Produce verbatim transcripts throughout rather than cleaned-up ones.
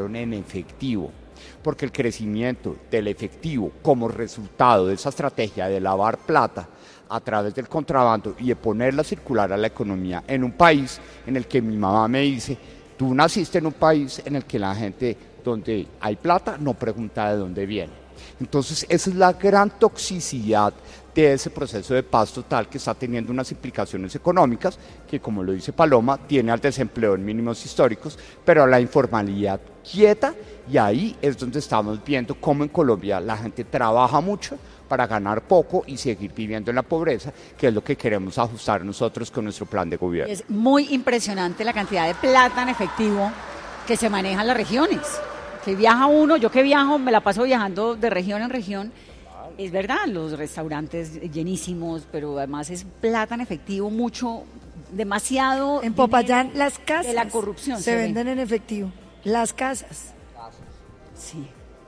fueron en efectivo, porque el crecimiento del efectivo como resultado de esa estrategia de lavar plata a través del contrabando y de ponerla a circular a la economía en un país en el que mi mamá me dice, tú naciste en un país en el que la gente, donde hay plata, no pregunta de dónde viene. Entonces, esa es la gran toxicidad de ese proceso de paz total que está teniendo unas implicaciones económicas que, como lo dice Paloma, tiene al desempleo en mínimos históricos, pero a la informalidad quieta, y ahí es donde estamos viendo cómo en Colombia la gente trabaja mucho para ganar poco y seguir viviendo en la pobreza, que es lo que queremos ajustar nosotros con nuestro plan de gobierno. Es muy impresionante la cantidad de plata en efectivo que se maneja en las regiones. Que viaja uno, yo que viajo, me la paso viajando de región en región. Es verdad, los restaurantes llenísimos, pero además es plata en efectivo, mucho, demasiado. En Popayán las casas de la corrupción se, se venden ve. en efectivo, las casas. Sí.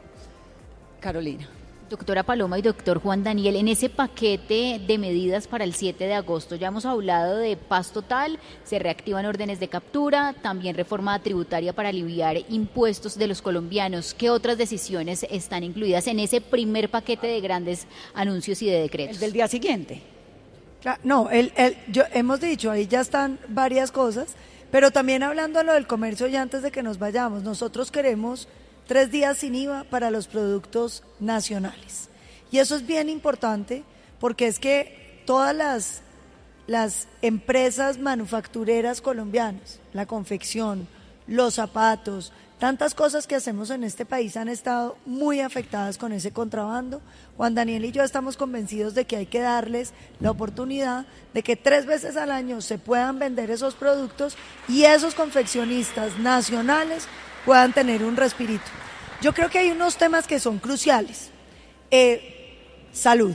Carolina. Doctora Paloma y doctor Juan Daniel, en ese paquete de medidas para el siete de agosto ya hemos hablado de paz total, se reactivan órdenes de captura, también reforma tributaria para aliviar impuestos de los colombianos. ¿Qué otras decisiones están incluidas en ese primer paquete de grandes anuncios y de decretos? El del día siguiente. Claro, no, el, el, yo, hemos dicho, ahí ya están varias cosas, pero también hablando de lo del comercio y antes de que nos vayamos, nosotros queremos tres días sin I V A para los productos nacionales. Y eso es bien importante porque es que todas las, las empresas manufactureras colombianas, la confección, los zapatos, tantas cosas que hacemos en este país han estado muy afectadas con ese contrabando. Juan Daniel y yo estamos convencidos de que hay que darles la oportunidad de que tres veces al año se puedan vender esos productos y esos confeccionistas nacionales puedan tener un respirito. Yo creo que hay unos temas que son cruciales. Eh, salud.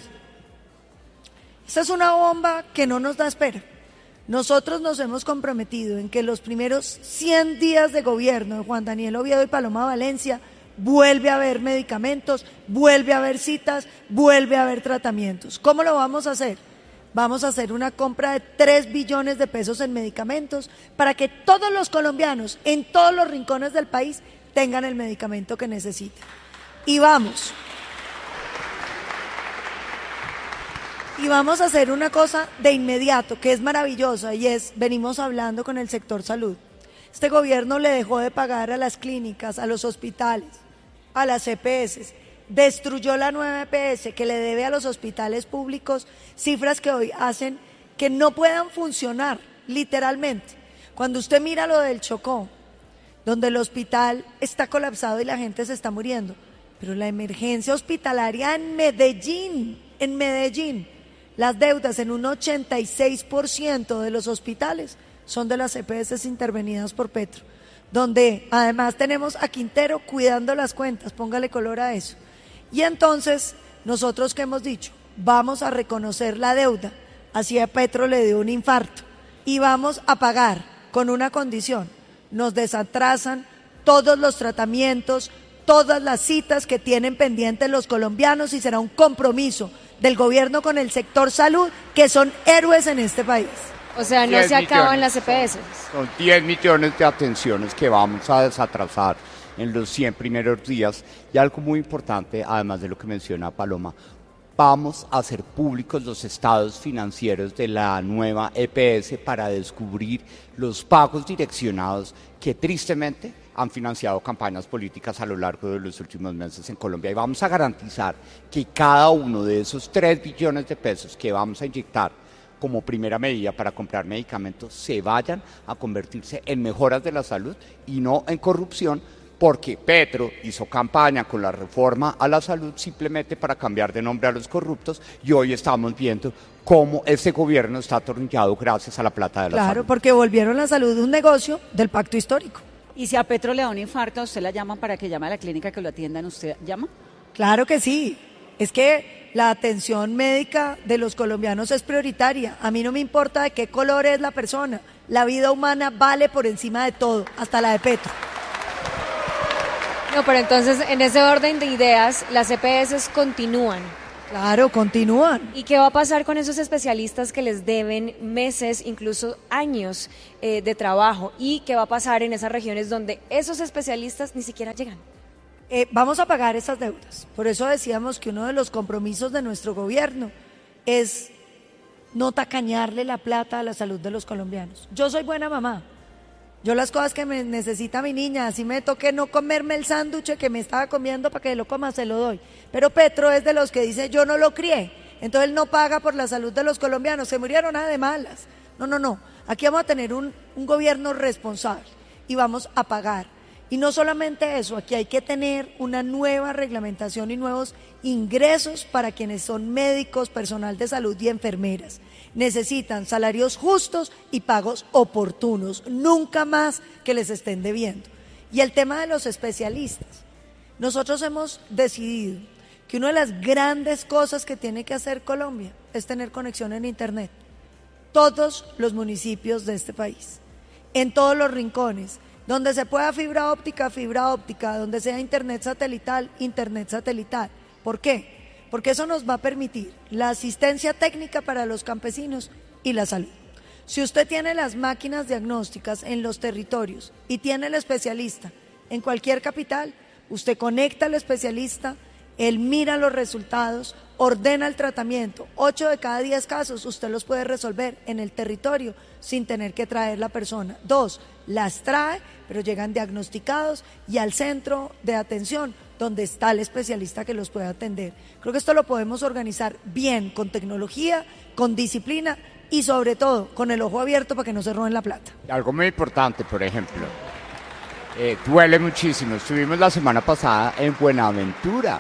Esta es una bomba que no nos da espera. Nosotros nos hemos comprometido en que los primeros cien días de gobierno de Juan Daniel Oviedo y Paloma Valencia vuelve a haber medicamentos, vuelve a haber citas, vuelve a haber tratamientos. ¿Cómo lo vamos a hacer? Vamos a hacer una compra de tres billones de pesos en medicamentos para que todos los colombianos en todos los rincones del país tengan el medicamento que necesitan. Y vamos, y vamos a hacer una cosa de inmediato que es maravillosa y es, venimos hablando con el sector salud. Este gobierno le dejó de pagar a las clínicas, a los hospitales, a las E P S, destruyó la nueva E P S que le debe a los hospitales públicos cifras que hoy hacen que no puedan funcionar, literalmente. Cuando usted mira lo del Chocó, donde el hospital está colapsado y la gente se está muriendo, pero la emergencia hospitalaria en Medellín, en Medellín, las deudas en un ochenta y seis por ciento de los hospitales son de las E P S intervenidas por Petro, donde además tenemos a Quintero cuidando las cuentas, póngale color a eso. Y entonces, nosotros que hemos dicho, vamos a reconocer la deuda, así a Petro le dio un infarto, y vamos a pagar con una condición: nos desatrasan todos los tratamientos, todas las citas que tienen pendientes los colombianos y será un compromiso del gobierno con el sector salud, que son héroes en este país. O sea, no se acaban las E P S. Son diez millones de atenciones que vamos a desatrasar en los cien primeros días. Y algo muy importante, además de lo que menciona Paloma, vamos a hacer públicos los estados financieros de la nueva E P S para descubrir los pagos direccionados que tristemente han financiado campañas políticas a lo largo de los últimos meses en Colombia. Y vamos a garantizar que cada uno de esos tres billones de pesos que vamos a inyectar como primera medida para comprar medicamentos se vayan a convertirse en mejoras de la salud y no en corrupción, porque Petro hizo campaña con la reforma a la salud simplemente para cambiar de nombre a los corruptos, y hoy estamos viendo cómo este gobierno está atornillado gracias a la plata de la claro, salud. Claro, porque volvieron la salud un negocio del pacto histórico. Y si a Petro le da un infarto, ¿usted la llama para que llame a la clínica que lo atiendan? ¿Usted llama? Claro que sí. Es que la atención médica de los colombianos es prioritaria. A mí no me importa de qué color es la persona. La vida humana vale por encima de todo, hasta la de Petro. No, pero entonces, en ese orden de ideas, las E P S continúan. Claro, continúan. ¿Y qué va a pasar con esos especialistas que les deben meses, incluso años eh, de trabajo? ¿Y qué va a pasar en esas regiones donde esos especialistas ni siquiera llegan? Eh, vamos a pagar esas deudas. Por eso decíamos que uno de los compromisos de nuestro gobierno es no tacañarle la plata a la salud de los colombianos. Yo soy buena mamá. Yo las cosas que me necesita mi niña, así me toque no comerme el sándwich que me estaba comiendo para que lo coma, se lo doy. Pero Petro es de los que dice, yo no lo crié, entonces él no paga por la salud de los colombianos, se murieron nada de malas. No, no, no, aquí vamos a tener un, un gobierno responsable y vamos a pagar. Y no solamente eso, aquí hay que tener una nueva reglamentación y nuevos ingresos para quienes son médicos, personal de salud y enfermeras. Necesitan salarios justos y pagos oportunos, nunca más que les estén debiendo. Y el tema de los especialistas. Nosotros hemos decidido que una de las grandes cosas que tiene que hacer Colombia es tener conexión en Internet. Todos los municipios de este país, en todos los rincones, donde se pueda fibra óptica, fibra óptica, donde sea Internet satelital, Internet satelital. ¿Por qué? Porque eso nos va a permitir la asistencia técnica para los campesinos y la salud. Si usted tiene las máquinas diagnósticas en los territorios y tiene el especialista en cualquier capital, usted conecta al especialista, él mira los resultados, ordena el tratamiento. Ocho de cada diez casos usted los puede resolver en el territorio sin tener que traer la persona. Dos, las trae, pero llegan diagnosticados y al centro de atención donde está el especialista que los puede atender. Creo que esto lo podemos organizar bien, con tecnología, con disciplina y sobre todo con el ojo abierto para que no se roben la plata. Algo muy importante, por ejemplo, eh, duele muchísimo. Estuvimos la semana pasada en Buenaventura.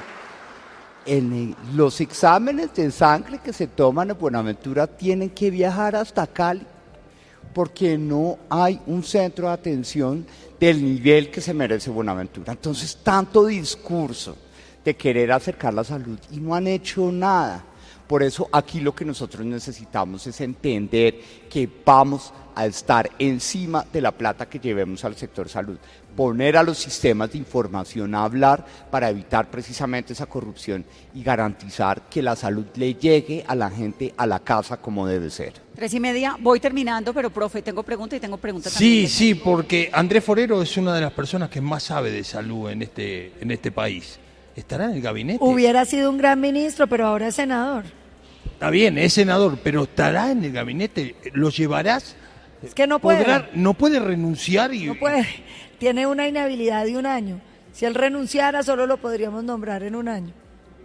En el, los exámenes de sangre que se toman en Buenaventura tienen que viajar hasta Cali porque no hay un centro de atención del nivel que se merece Buenaventura. Entonces, tanto discurso de querer acercar la salud y no han hecho nada. Por eso aquí lo que nosotros necesitamos es entender que vamos a estar encima de la plata que llevemos al sector salud, poner a los sistemas de información a hablar para evitar precisamente esa corrupción y garantizar que la salud le llegue a la gente a la casa como debe ser. Tres y media, voy terminando, pero profe, tengo preguntas y tengo preguntas Sí, también. sí, porque Andrés Forero es una de las personas que más sabe de salud en este, en este país. ¿Estará en el gabinete? Hubiera sido un gran ministro, pero ahora es senador. Está bien, es senador, pero ¿estará en el gabinete? ¿Lo llevarás? Es que no puede. ¿Podrá, no puede renunciar? Y, no puede. Tiene una inhabilidad de un año. Si él renunciara, solo lo podríamos nombrar en un año.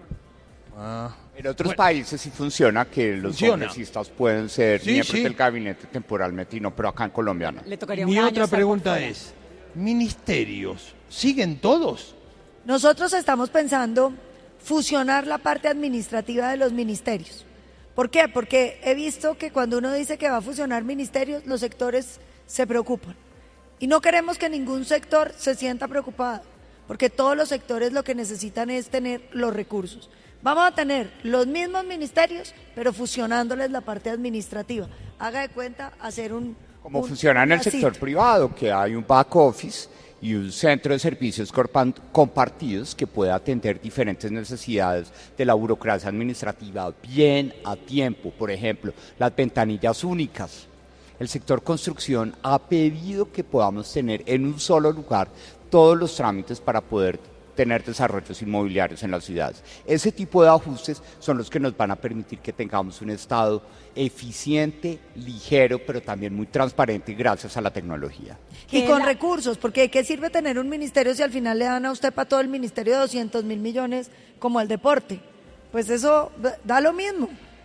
Ah. En otros Bueno, países sí funciona que los funciona. congresistas pueden ser Sí, miembros sí. del gabinete temporalmente y no, pero acá en Colombia no. Le tocaría Mi un año otra estar pregunta por fuera. es, ¿ministerios siguen todos? Nosotros estamos pensando fusionar la parte administrativa de los ministerios. ¿Por qué? Porque he visto que cuando uno dice que va a fusionar ministerios, los sectores se preocupan. Y no queremos que ningún sector se sienta preocupado, porque todos los sectores lo que necesitan es tener los recursos. Vamos a tener los mismos ministerios, pero fusionándoles la parte administrativa. Haga de cuenta hacer un... Como un- funciona en el una sector cita. privado, que hay un back office y un centro de servicios corpan- compartidos que puede atender diferentes necesidades de la burocracia administrativa bien a tiempo. Por ejemplo, las ventanillas únicas. El sector construcción ha pedido que podamos tener en un solo lugar todos los trámites para poder tener desarrollos inmobiliarios en las ciudades. Ese tipo de ajustes son los que nos van a permitir que tengamos un Estado eficiente, ligero, pero también muy transparente gracias a la tecnología. Y Que con la- recursos, porque ¿de qué sirve tener un ministerio si al final le dan a usted para todo el ministerio doscientos mil millones como al deporte? Pues eso da- da lo mismo.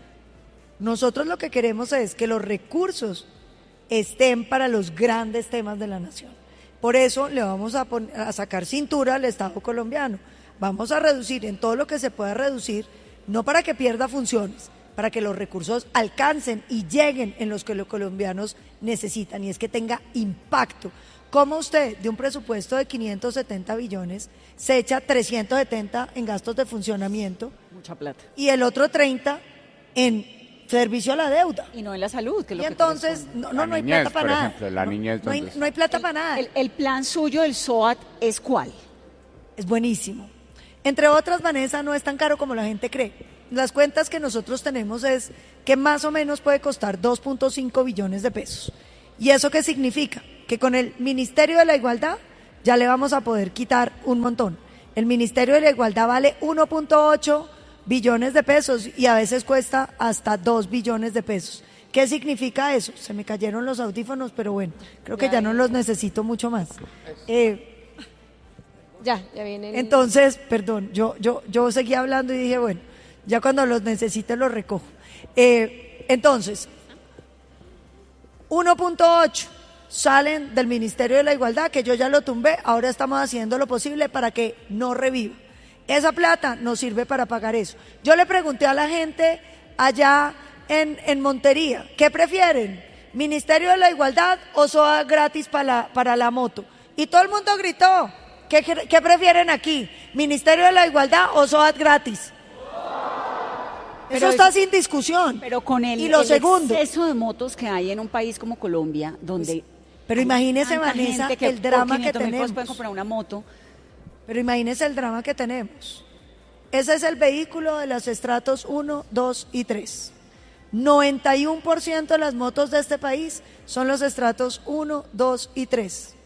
Nosotros lo que queremos es que los recursos estén para los grandes temas de la nación. Por eso le vamos a, pon- a sacar cintura al Estado colombiano. Vamos a reducir en todo lo que se pueda reducir, no para que pierda funciones, para que los recursos alcancen y lleguen en los que los colombianos necesitan, y es que tenga impacto. ¿Cómo usted, de un presupuesto de quinientos setenta billones, se echa trescientos setenta en gastos de funcionamiento Mucha plata. y el otro treinta en servicio a la deuda? Y no en la salud, que es Y lo que entonces, corresponde. no, La no, no hay niñez, plata para por nada. ejemplo, la no, niñez, no hay, ¿dónde no hay plata para nada. El, el plan suyo del SOAT es cuál? Es buenísimo. Entre otras, Vanessa, no es tan caro como la gente cree. las cuentas que nosotros tenemos es que más o menos puede costar dos punto cinco billones de pesos. ¿Y eso qué significa? Que con el Ministerio de la Igualdad ya le vamos a poder quitar un montón. El Ministerio de la Igualdad vale uno punto ocho billones de pesos y a veces cuesta hasta dos billones de pesos. ¿Qué significa eso? Se me cayeron los audífonos, pero bueno, creo que ya no los necesito mucho más. Eh, ya, ya viene. El... Entonces, perdón, yo, yo, yo seguí hablando y dije, bueno, ya cuando los necesite los recojo. Eh, entonces, uno punto ocho salen del Ministerio de la Igualdad, que yo ya lo tumbé, ahora estamos haciendo lo posible para que no reviva. Esa plata nos sirve para pagar eso. Yo le pregunté a la gente allá en, en Montería, ¿qué prefieren? ¿Ministerio de la Igualdad o S O A gratis para la, para la moto? Y todo el mundo gritó, ¿qué, qué prefieren aquí? ¿Ministerio de la Igualdad o S O A gratis? Eso está sin discusión. Pero con el, y lo el segundo, exceso de motos que hay en un país como Colombia, donde... Pues, pero imagínese, Vanessa, que el drama que tenemos. Pueden comprar una moto. Pero imagínese el drama que tenemos. Ese es el vehículo de los estratos uno, dos y tres. noventa y uno por ciento de las motos de este país son los estratos uno, dos y tres.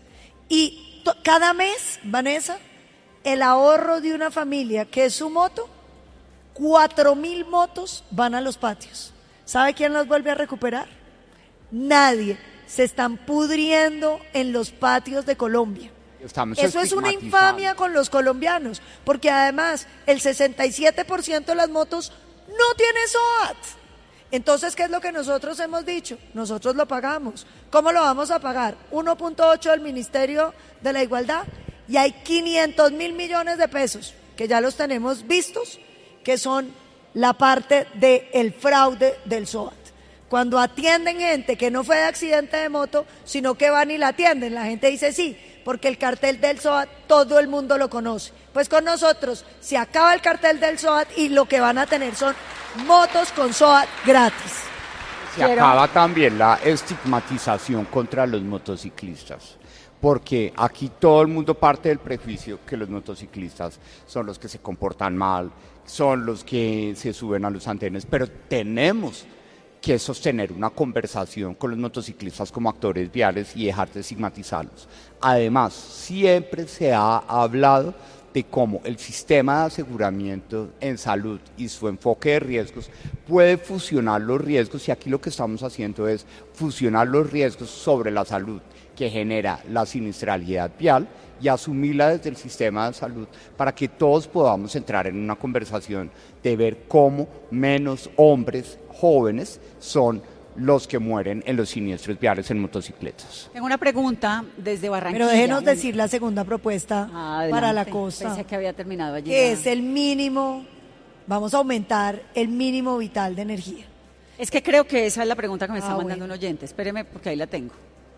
Y cada mes, Vanessa, el ahorro de una familia que es su moto, cuatro mil motos van a los patios. ¿Sabe quién las vuelve a recuperar? Nadie. Se están pudriendo en los patios de Colombia. Estamos Eso es una infamia con los colombianos, porque además el sesenta y siete por ciento de las motos no tiene S O A T. Entonces, ¿qué es lo que nosotros hemos dicho? Nosotros lo pagamos. ¿Cómo lo vamos a pagar? uno punto ocho del Ministerio de la Igualdad y hay quinientos mil millones de pesos, que ya los tenemos vistos, que son la parte del fraude del S O A T. Cuando atienden gente que no fue de accidente de moto, sino que van y la atienden, la gente dice sí, porque el cartel del S O A T todo el mundo lo conoce. Pues con nosotros se acaba el cartel del S O A T y lo que van a tener son motos con S O A T gratis. Se Quiero... acaba también la estigmatización contra los motociclistas, porque aquí todo el mundo parte del prejuicio que los motociclistas son los que se comportan mal, son los que se suben a los andenes, pero tenemos que sostener una conversación con los motociclistas como actores viales y dejar de estigmatizarlos. Además, siempre se ha hablado de cómo el sistema de aseguramiento en salud y su enfoque de riesgos puede fusionar los riesgos, y aquí lo que estamos haciendo es fusionar los riesgos sobre la salud que genera la siniestralidad vial y asumirla desde el sistema de salud para que todos podamos entrar en una conversación de ver cómo menos hombres jóvenes son los que mueren en los siniestros viales en motocicletas. Tengo una pregunta desde Barranquilla. Pero déjenos decir la segunda propuesta Adelante. Para la costa. Pensé que había terminado allí. Que es el mínimo, vamos a aumentar el mínimo vital de energía. Es que creo que esa es la pregunta que me está ah, mandando bueno. un oyente. Espéreme porque ahí la tengo.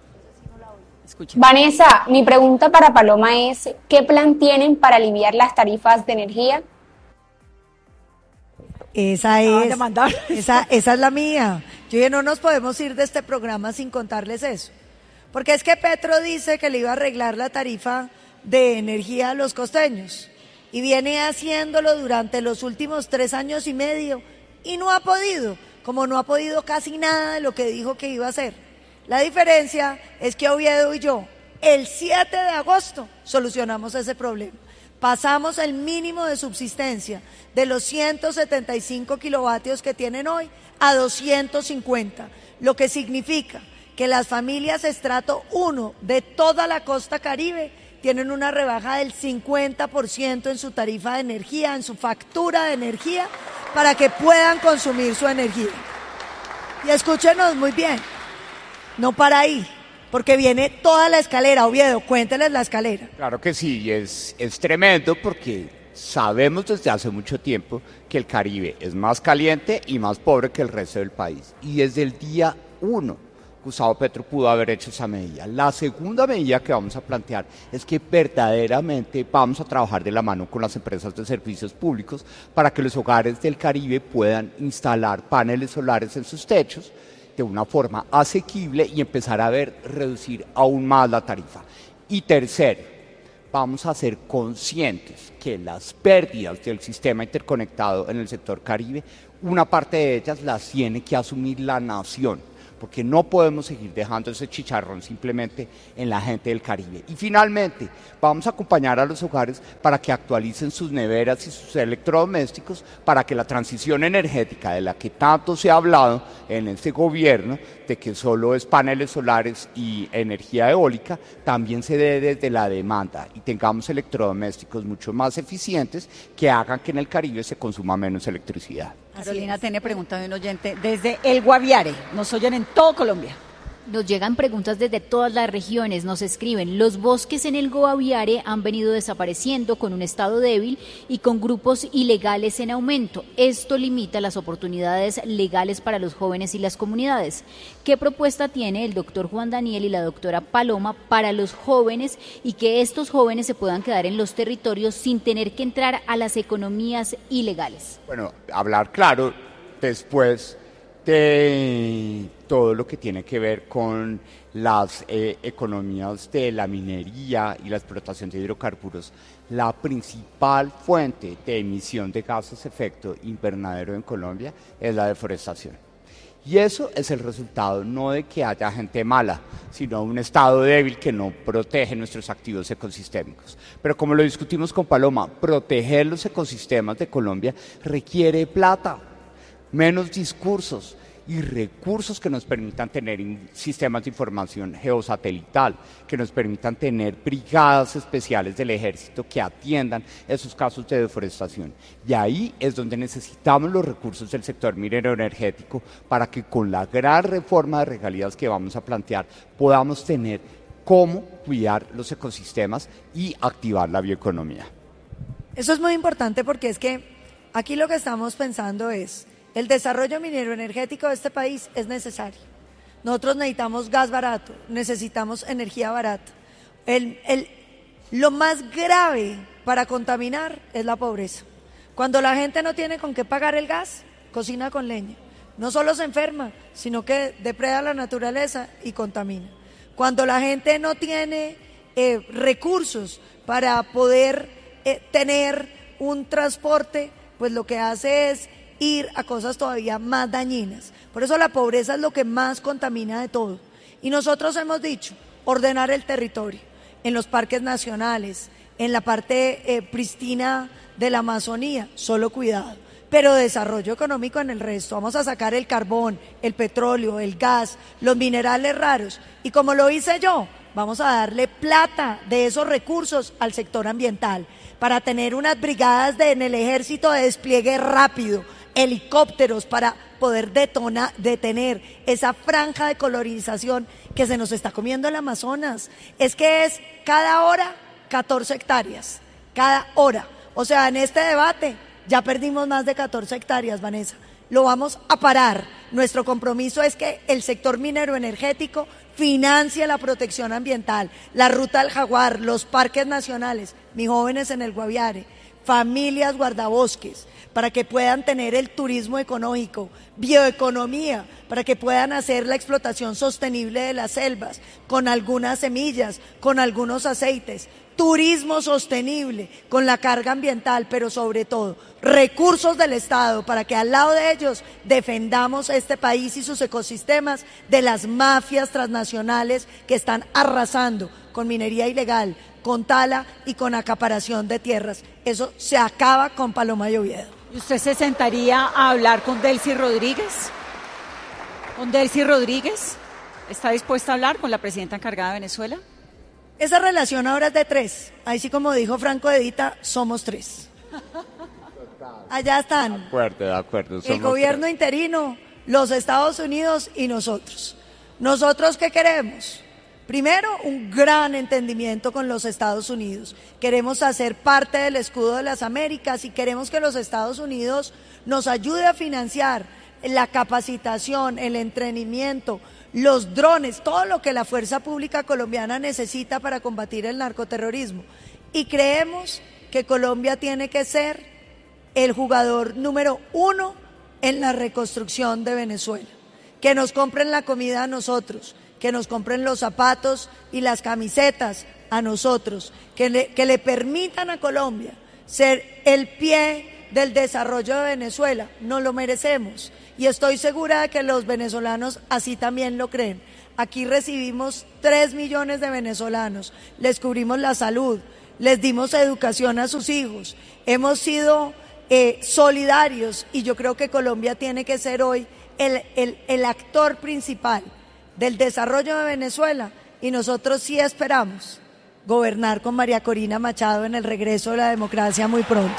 Escuchen. Vanessa, mi pregunta para Paloma es, ¿qué plan tienen para aliviar las tarifas de energía? Esa es, esa, esa es la mía. Yo dije, no nos podemos ir de este programa sin contarles eso. Porque es que Petro dice que le iba a arreglar la tarifa de energía a los costeños. Y viene haciéndolo durante los últimos tres años y medio. Y no ha podido, como no ha podido casi nada de lo que dijo que iba a hacer. La diferencia es que Oviedo y yo, el siete de agosto, solucionamos ese problema. Pasamos el mínimo de subsistencia de los ciento setenta y cinco kilovatios que tienen hoy a doscientos cincuenta, lo que significa que las familias estrato uno de toda la costa Caribe tienen una rebaja del cincuenta por ciento en su tarifa de energía, en su factura de energía, para que puedan consumir su energía. Y escúchenos muy bien, no para ahí. Porque viene toda la escalera. Oviedo, cuénteles la escalera. Claro que sí, es, es tremendo porque sabemos desde hace mucho tiempo que el Caribe es más caliente y más pobre que el resto del país. Y desde el día uno, Gustavo Petro pudo haber hecho esa medida. La segunda medida que vamos a plantear es que verdaderamente vamos a trabajar de la mano con las empresas de servicios públicos para que los hogares del Caribe puedan instalar paneles solares en sus techos de una forma asequible y empezar a ver reducir aún más la tarifa. Y tercero, vamos a ser conscientes que las pérdidas del sistema interconectado en el sector Caribe, una parte de ellas las tiene que asumir la nación, porque no podemos seguir dejando ese chicharrón simplemente en la gente del Caribe. Y finalmente, vamos a acompañar a los hogares para que actualicen sus neveras y sus electrodomésticos, para que la transición energética de la que tanto se ha hablado en este gobierno, de que solo es paneles solares y energía eólica, también se dé desde la demanda y tengamos electrodomésticos mucho más eficientes que hagan que en el Caribe se consuma menos electricidad. Carolina tiene pregunta de un oyente desde El Guaviare, nos oyen en todo Colombia. Nos llegan preguntas desde todas las regiones, nos escriben, los bosques en el Guaviare han venido desapareciendo con un estado débil y con grupos ilegales en aumento. Esto limita las oportunidades legales para los jóvenes y las comunidades. ¿Qué propuesta tiene el doctor Juan Daniel y la doctora Paloma para los jóvenes y que estos jóvenes se puedan quedar en los territorios sin tener que entrar a las economías ilegales? Bueno, hablar claro, después de todo lo que tiene que ver con las eh, economías de la minería y la explotación de hidrocarburos, la principal fuente de emisión de gases de efecto invernadero en Colombia es la deforestación. Y eso es el resultado no de que haya gente mala, sino un estado débil que no protege nuestros activos ecosistémicos. Pero como lo discutimos con Paloma, proteger los ecosistemas de Colombia requiere plata, menos discursos y recursos que nos permitan tener sistemas de información geosatelital, que nos permitan tener brigadas especiales del ejército que atiendan esos casos de deforestación. Y ahí es donde necesitamos los recursos del sector minero energético para que con la gran reforma de regalías que vamos a plantear podamos tener cómo cuidar los ecosistemas y activar la bioeconomía. Eso es muy importante porque es que aquí lo que estamos pensando es el desarrollo minero energético de este país es necesario. Nosotros necesitamos gas barato, necesitamos energía barata. El, el, lo más grave para contaminar es la pobreza. Cuando la gente no tiene con qué pagar el gas, cocina con leña. No solo se enferma, sino que depreda la naturaleza y contamina. Cuando la gente no tiene eh, recursos para poder eh, tener un transporte, pues lo que hace es ir a cosas todavía más dañinas. Por eso la pobreza es lo que más contamina de todo. Y nosotros hemos dicho, ordenar el territorio, en los parques nacionales, en la parte eh, pristina de la Amazonía, solo cuidado. Pero desarrollo económico en el resto. Vamos a sacar el carbón, el petróleo, el gas, los minerales raros. Y como lo hice yo, vamos a darle plata de esos recursos al sector ambiental para tener unas brigadas de, en el ejército de despliegue rápido, helicópteros para poder detona, detener esa franja de colonización que se nos está comiendo el Amazonas. Es que es cada hora catorce hectáreas, cada hora. O sea, en este debate ya perdimos más de catorce hectáreas, Vanessa. Lo vamos a parar. Nuestro compromiso es que el sector minero energético financie la protección ambiental, la ruta del jaguar, los parques nacionales, mis jóvenes en el Guaviare, familias guardabosques, para que puedan tener el turismo económico, bioeconomía, para que puedan hacer la explotación sostenible de las selvas, con algunas semillas, con algunos aceites, turismo sostenible, con la carga ambiental, pero sobre todo, recursos del Estado, para que al lado de ellos defendamos este país y sus ecosistemas de las mafias transnacionales que están arrasando con minería ilegal, con tala y con acaparación de tierras. Eso se acaba con Paloma y Oviedo. ¿Y usted se sentaría a hablar con Delcy Rodríguez? ¿Con Delcy Rodríguez? ¿Está dispuesta a hablar con la presidenta encargada de Venezuela? Esa relación ahora es de tres. Ahí sí, como dijo Franco de Vita, somos tres. Allá están. De acuerdo, de acuerdo. El gobierno tres. interino, los Estados Unidos y nosotros. ¿Nosotros qué queremos? Primero, un gran entendimiento con los Estados Unidos. Queremos hacer parte del escudo de las Américas y queremos que los Estados Unidos nos ayude a financiar la capacitación, el entrenamiento, los drones, todo lo que la fuerza pública colombiana necesita para combatir el narcoterrorismo. Y creemos que Colombia tiene que ser el jugador número uno en la reconstrucción de Venezuela. Que nos compren la comida a nosotros, que nos compren los zapatos y las camisetas a nosotros, que le, que le permitan a Colombia ser el pie del desarrollo de Venezuela. Nos lo merecemos y estoy segura de que los venezolanos así también lo creen. Aquí recibimos tres millones de venezolanos, les cubrimos la salud, les dimos educación a sus hijos, hemos sido eh, solidarios y yo creo que Colombia tiene que ser hoy el, el, el actor principal del desarrollo de Venezuela y nosotros sí esperamos gobernar con María Corina Machado en el regreso de la democracia muy pronto.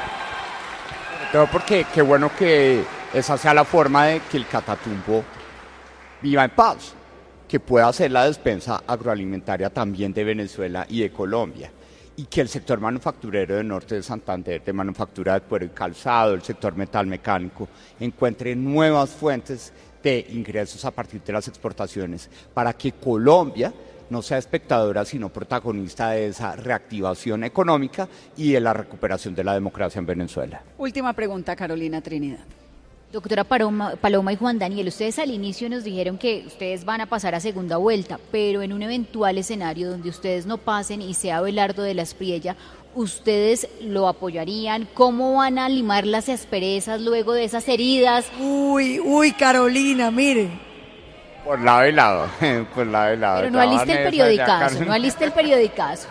Todo porque qué bueno que esa sea la forma de que el Catatumbo viva en paz, que pueda ser la despensa agroalimentaria también de Venezuela y de Colombia, y que el sector manufacturero del norte de Santander, de manufactura de cuero y calzado, el sector metal mecánico, encuentre nuevas fuentes de ingresos a partir de las exportaciones, para que Colombia no sea espectadora, sino protagonista de esa reactivación económica y de la recuperación de la democracia en Venezuela. Última pregunta, Carolina Trinidad. Doctora Paloma, Paloma y Juan Daniel, ustedes al inicio nos dijeron que ustedes van a pasar a segunda vuelta, pero en un eventual escenario donde ustedes no pasen y sea Abelardo de la Espriella, ¿ustedes lo apoyarían? ¿Cómo van a limar las asperezas luego de esas heridas? Uy, uy, Carolina, mire. Por lado y lado, por lado y lado. Pero no aliste el periodicazo, no aliste el periodicazo.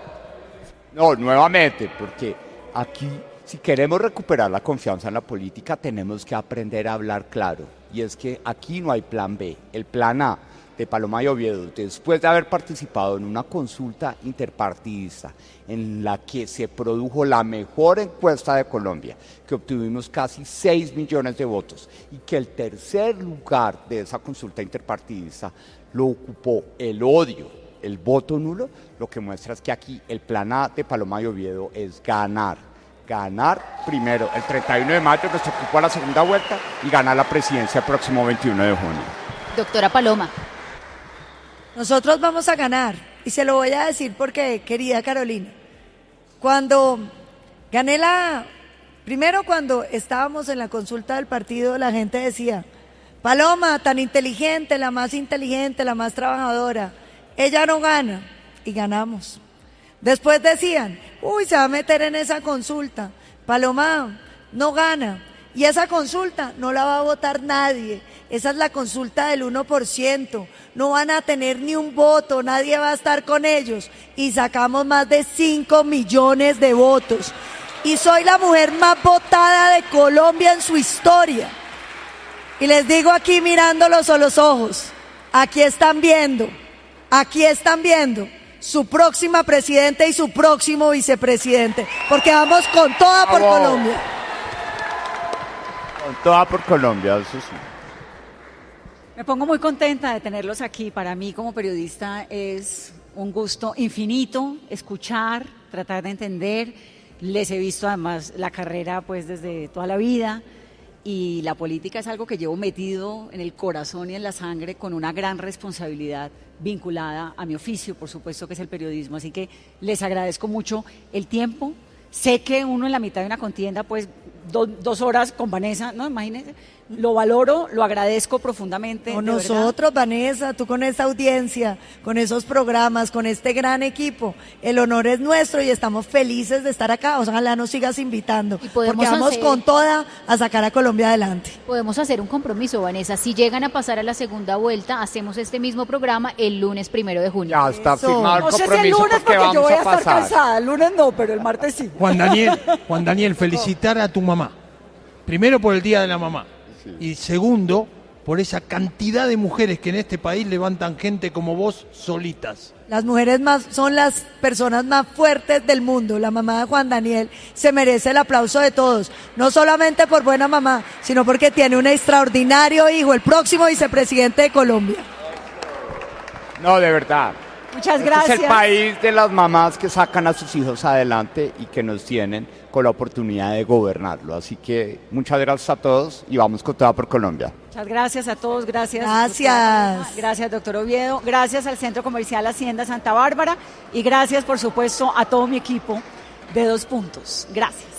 No, nuevamente, porque aquí, si queremos recuperar la confianza en la política, tenemos que aprender a hablar claro. Y es que aquí no hay plan B. El plan A de Paloma y Oviedo, después de haber participado en una consulta interpartidista en la que se produjo la mejor encuesta de Colombia, que obtuvimos casi seis millones de votos, y que el tercer lugar de esa consulta interpartidista lo ocupó el odio, el voto nulo, lo que muestra es que aquí el plan A de Paloma y Oviedo es ganar. Ganar primero el treinta y uno de mayo, nuestro cupo a la segunda vuelta, y ganar la presidencia el próximo veintiuno de junio. Doctora Paloma. Nosotros vamos a ganar, y se lo voy a decir porque, querida Carolina, cuando gané la... Primero, cuando estábamos en la consulta del partido, la gente decía, Paloma, tan inteligente, la más inteligente, la más trabajadora, ella no gana, y ganamos. Después decían, uy, se va a meter en esa consulta, Paloma no gana, y esa consulta no la va a votar nadie. Esa es la consulta del uno por ciento, no van a tener ni un voto, nadie va a estar con ellos, y sacamos más de cinco millones de votos, y soy la mujer más votada de Colombia en su historia, y les digo aquí mirándolos a los ojos, aquí están viendo, aquí están viendo su próxima presidenta y su próximo vicepresidente, porque vamos con toda por Vamos. Colombia. Con toda por Colombia, eso sí. Me pongo muy contenta de tenerlos aquí. Para mí como periodista es un gusto infinito escuchar, tratar de entender. Les he visto además la carrera pues desde toda la vida, y la política es algo que llevo metido en el corazón y en la sangre con una gran responsabilidad vinculada a mi oficio, por supuesto, que es el periodismo. Así que les agradezco mucho el tiempo. Sé que uno en la mitad de una contienda pues do, dos horas con Vanessa, ¿no? Imagínense. Lo valoro, lo agradezco profundamente. Con nosotros, Vanessa, tú con esa audiencia, con esos programas, con este gran equipo, el honor es nuestro y estamos felices de estar acá. Ojalá nos sigas invitando, y porque vamos hacer, con toda a sacar a Colombia adelante. Podemos hacer un compromiso, Vanessa. Si llegan a pasar a la segunda vuelta, hacemos este mismo programa el lunes primero de junio. Ya está Eso. firmado el No sé si el compromiso, lunes porque porque yo vamos voy a a estar pasar. cansada, el lunes no, pero el martes sí. Juan Daniel, Juan Daniel, felicitar a tu mamá. Primero por el Día de la Mamá. Y segundo, por esa cantidad de mujeres que en este país levantan gente como vos solitas. Las mujeres más son las personas más fuertes del mundo. La mamá de Juan Daniel se merece el aplauso de todos, no solamente por buena mamá, sino porque tiene un extraordinario hijo, el próximo vicepresidente de Colombia. No, de verdad. Muchas Este gracias. es el país de las mamás que sacan a sus hijos adelante y que nos tienen con la oportunidad de gobernarlo. Así que muchas gracias a todos y vamos con toda por Colombia. Muchas gracias a todos, gracias. Gracias. Doctora, gracias, doctor Oviedo, gracias al Centro Comercial Hacienda Santa Bárbara y gracias, por supuesto, a todo mi equipo de Dos Puntos. Gracias.